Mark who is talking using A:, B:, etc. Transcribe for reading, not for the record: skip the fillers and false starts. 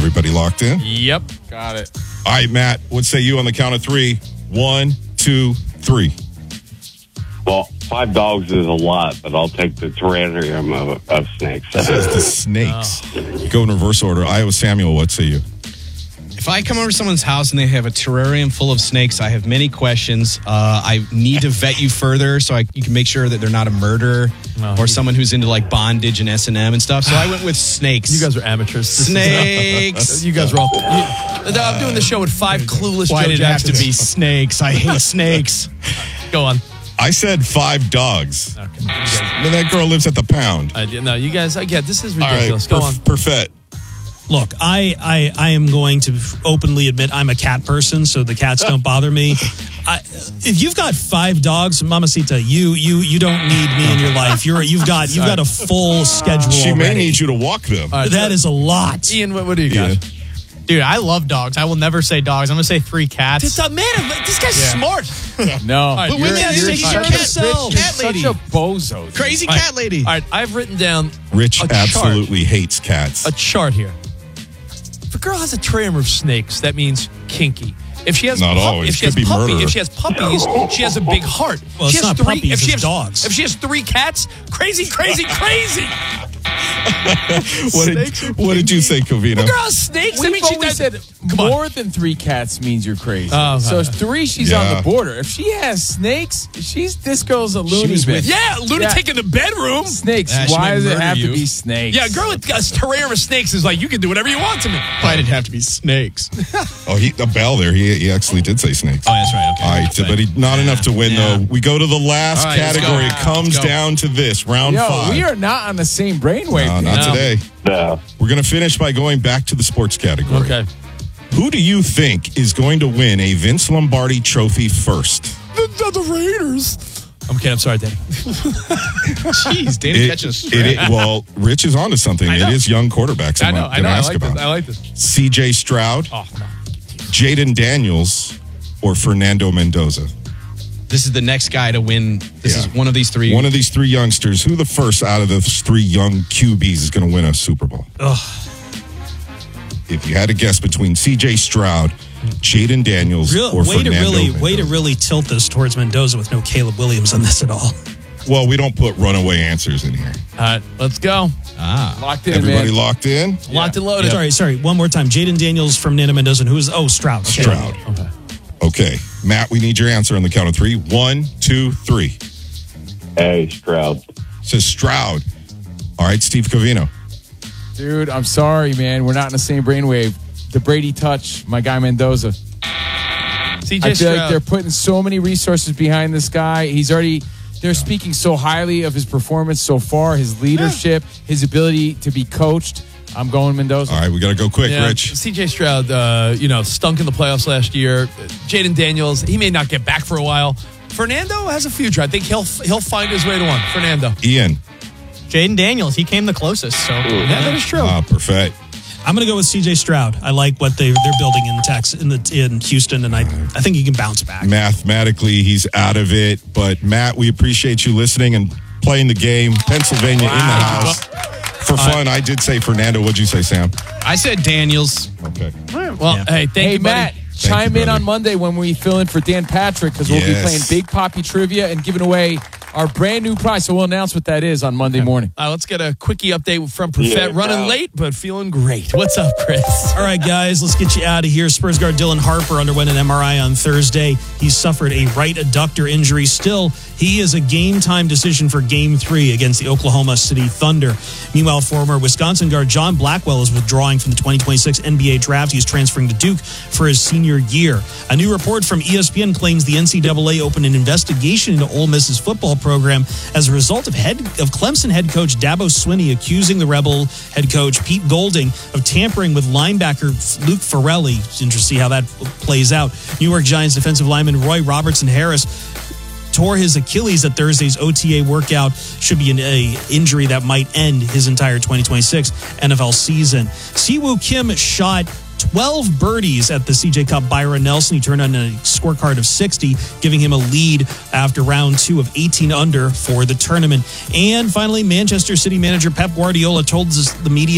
A: Everybody locked in?
B: Yep. Got it.
A: All right, Matt, what say you on the count of 3? 1, 2, 3.
C: Well, 5 dogs is a lot, but I'll take the terrarium of snakes.
A: That is the snakes. Go in reverse order. Iowa Samuel, what say you?
D: If I come over to someone's house and they have a terrarium full of snakes, I have many questions. I need to vet you further so you can make sure that they're not a murderer or someone who's into like bondage and S&M and stuff. So I went with snakes.
B: You guys are amateurs.
D: Snakes.
B: You guys are all... I'm doing the show with 5 clueless
D: Why
B: Joe
D: did it have
B: Jacksons.
D: to be snakes? I hate snakes.
B: Go on.
A: I said 5 dogs.
B: Okay.
A: That girl lives at the pound.
B: No, you guys... This is
A: All
B: ridiculous.
A: right,
B: Go on.
A: Perfect.
E: Look, I am going to openly admit I'm a cat person, so the cats don't bother me. If you've got 5 dogs, Mamacita, you don't need me in your life. You've got a full schedule.
A: She may
E: already.
A: need you to walk them.
E: That is a lot.
B: Ian, what do you got?
A: Ian.
F: Dude, I love dogs. I will never say dogs. I'm going to say 3 cats.
B: This guy's smart.
G: No.
B: right,
D: But women
B: you're
D: take care of themselves. Cat lady.
G: Such a bozo.
D: Crazy cat lady.
B: All right, I've written down
A: Rich
B: a
A: absolutely hates cats.
B: a chart here. If a girl has a terrarium of snakes, that means kinky. If she has
A: Not always.
B: if she has
A: Could be murder.
B: if she has puppies, she has a big heart.
E: Well,
B: she
E: it's
B: has
E: not puppies,
B: if she
E: it's
B: has
E: dogs.
B: If she has 3 cats, crazy.
A: What did you say, Covino?
B: A girl has snakes.
G: We've
B: I mean, she
G: always said
B: Come on.
G: more than 3 cats means you're crazy.
B: Oh,
G: so
B: okay.
G: 3, she's
A: Yeah.
G: on the border. If she has snakes, this girl's a loony
D: was
G: bin.
D: with-
B: Yeah, lunatic in the bedroom.
G: Snakes.
D: She
G: Why
D: might
G: does it
D: murder
G: have
D: you.
G: to be snakes?
B: Yeah, a girl with a terrarium of snakes is like, you can do whatever you want to me.
D: Why did it have to be snakes?
A: Oh, the bell there. He actually did say snakes.
D: Oh, that's right. Okay.
A: All right, but not enough to win,
D: Yeah.
A: though. We go to the last
D: All right, let's
A: category.
D: go.
A: It comes
D: Let's go.
A: down to this, round
G: Yo,
A: 5.
G: we are not on the same brainwave.
A: No, not
B: No.
A: today.
C: No.
A: We're going to finish by going back to the sports category.
B: Okay.
A: Who do you think is going to win a Vince Lombardi trophy first?
B: The Raiders. I'm kidding. I'm sorry, Danny.
D: Jeez, Danny catches a strap.
A: Well, Rich is onto something.
B: I know.
A: It is young quarterbacks I'm going to ask about.
B: I like this.
A: CJ Stroud,
B: Oh, no.
A: Jaden Daniels, or Fernando Mendoza?
D: This is the next guy to win. This
A: Yeah.
D: is one of these 3.
A: One of these 3 youngsters. Who the first out of those 3 young QBs is going to win a Super Bowl? If you had to guess between CJ Stroud, Jaden Daniels, or Fernando Mendoza.
E: Way to really tilt this towards Mendoza with no Caleb Williams on this at all.
A: Well, we don't put runaway answers in here.
B: All right, let's go.
G: Locked in,
A: Everybody
G: man.
A: locked in?
B: Locked and loaded.
E: Sorry. One more time. Jaden Daniels from Nana Mendoza. And who is? Oh, Stroud. Okay.
A: Stroud. Okay. Matt, we need your answer on the count of 3. 1, 2, 3.
C: Hey, Stroud.
A: Says Stroud. All right, Steve Covino.
G: Dude, I'm sorry, man. We're not in the same brainwave. The Brady touch, my guy Mendoza.
B: CJ
G: I feel
B: Stroud.
G: like they're putting so many resources behind this guy. They're speaking so highly of his performance so far, his leadership, his ability to be coached. I'm going Mendoza.
A: All right, we got to go quick,
B: Yeah,
A: Rich.
B: CJ Stroud, stunk in the playoffs last year. Jaden Daniels, he may not get back for a while. Fernando has a future. I think he'll find his way to one. Fernando.
A: Ian.
F: Jaden Daniels, he came the closest. So
B: Yeah, that is true.
A: Perfect.
E: I'm going to go with CJ Stroud. I like what they're building in Texas, in Houston, and I think he can bounce back.
A: Mathematically, he's out of it. But, Matt, we appreciate you listening and playing the game. Pennsylvania in the house. For fun, I did say Fernando. What'd you say, Sam?
D: I said Daniels.
A: Okay.
B: Well, hey, thank
G: Hey,
B: you, buddy.
G: Matt, chime
A: you,
G: in
A: brother.
G: on Monday when we fill in for Dan Patrick because we'll be
A: Yes.
G: playing Big Poppy Trivia and giving away our brand new prize. So we'll announce what that is on Monday morning.
B: Let's get a quickie update from Perfett.
C: Yeah,
B: Running
C: wow.
B: late, but feeling great. What's up, Chris?
E: All right, guys, let's get you out of here. Spurs guard Dylan Harper underwent an MRI on Thursday. He suffered a right adductor injury. Still, he is a game-time decision for Game 3 against the Oklahoma City Thunder. Meanwhile, former Wisconsin guard John Blackwell is withdrawing from the 2026 NBA draft. He's transferring to Duke for his senior year. A new report from ESPN claims the NCAA opened an investigation into Ole Miss's football program as a result of Clemson head coach Dabo Swinney accusing the Rebel head coach Pete Golding of tampering with linebacker Luke Farrelly. It's interesting to see how that plays out. New York Giants defensive lineman Roy Robertson Harris tore his Achilles at Thursday's OTA workout. Should be an injury that might end his entire 2026 NFL season. Siwoo Kim shot 12 birdies at the CJ Cup. Byron Nelson, he turned on a scorecard of 60, giving him a lead after round 2 of 18 under for the tournament. And finally, Manchester City manager Pep Guardiola told the media